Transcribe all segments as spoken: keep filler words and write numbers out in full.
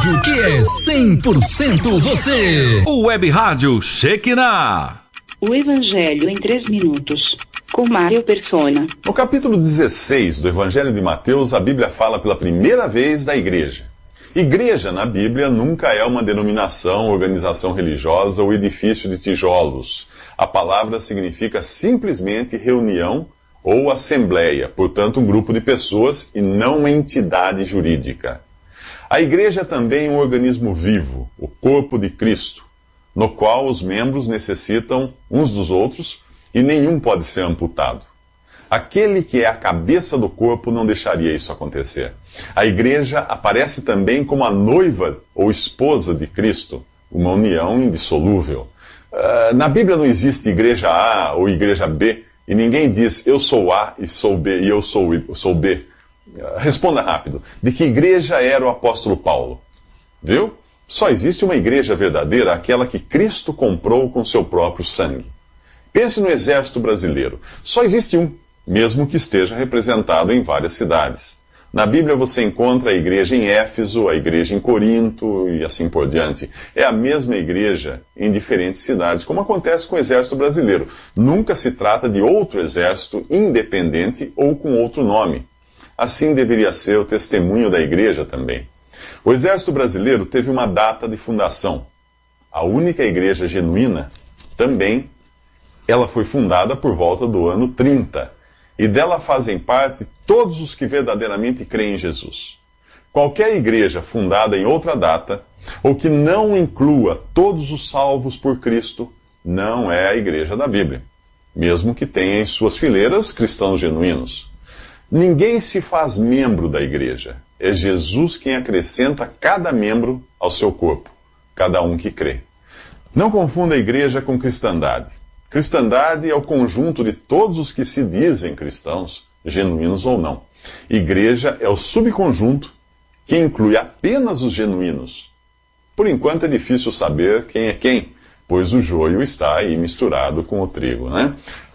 rádio que é cem por cento você. O Web Rádio Shekinah. O Evangelho em três minutos, com Mário Persona. No capítulo dezesseis do Evangelho de Mateus, a Bíblia fala pela primeira vez da igreja. Igreja, na Bíblia, nunca é uma denominação, organização religiosa ou edifício de tijolos. A palavra significa simplesmente reunião ou assembleia, portanto um grupo de pessoas e não uma entidade jurídica. A igreja é também um organismo vivo, o corpo de Cristo, no qual os membros necessitam uns dos outros e nenhum pode ser amputado. Aquele que é a cabeça do corpo não deixaria isso acontecer. A igreja aparece também como a noiva ou esposa de Cristo, uma união indissolúvel. Uh, na Bíblia não existe igreja A ou igreja B, e ninguém diz eu sou A e sou B e eu sou, sou B. Uh, responda rápido. De que igreja era o apóstolo Paulo? Viu? Só existe uma igreja verdadeira, aquela que Cristo comprou com seu próprio sangue. Pense no exército brasileiro. Só existe um, mesmo que esteja representado em várias cidades. Na Bíblia você encontra a igreja em Éfeso, a igreja em Corinto e assim por diante. É a mesma igreja em diferentes cidades, como acontece com o exército brasileiro. Nunca se trata de outro exército independente ou com outro nome. Assim deveria ser o testemunho da igreja também. O exército brasileiro teve uma data de fundação. A única igreja genuína também, ela foi fundada por volta do ano trinta. E dela fazem parte todos os que verdadeiramente creem em Jesus. Qualquer igreja fundada em outra data, ou que não inclua todos os salvos por Cristo, não é a igreja da Bíblia, mesmo que tenha em suas fileiras cristãos genuínos. Ninguém se faz membro da igreja. É Jesus quem acrescenta cada membro ao seu corpo, cada um que crê. Não confunda a igreja com cristandade. Cristandade é o conjunto de todos os que se dizem cristãos, genuínos ou não. Igreja é o subconjunto que inclui apenas os genuínos. Por enquanto é difícil saber quem é quem, pois o joio está aí misturado com o trigo, né?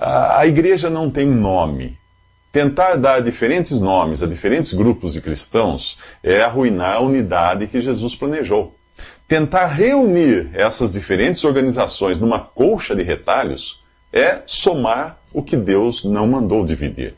A igreja não tem nome. Tentar dar diferentes nomes a diferentes grupos de cristãos é arruinar a unidade que Jesus planejou. Tentar reunir essas diferentes organizações numa colcha de retalhos é somar o que Deus não mandou dividir.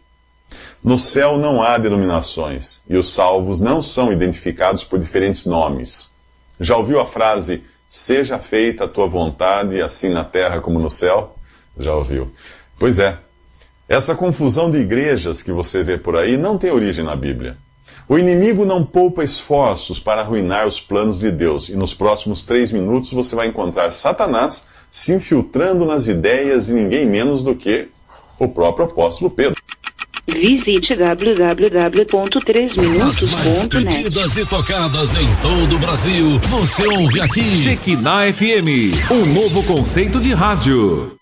No céu não há denominações, e os salvos não são identificados por diferentes nomes. Já ouviu a frase, seja feita a tua vontade, assim na terra como no céu? Já ouviu? Pois é. Essa confusão de igrejas que você vê por aí não tem origem na Bíblia. O inimigo não poupa esforços para arruinar os planos de Deus, e nos próximos três minutos você vai encontrar Satanás se infiltrando nas ideias de ninguém menos do que o próprio apóstolo Pedro. Visite w w w ponto três minutos ponto net. As mais pedidas e tocadas em todo o Brasil, você ouve aqui. Shekinah F M, um novo conceito de rádio.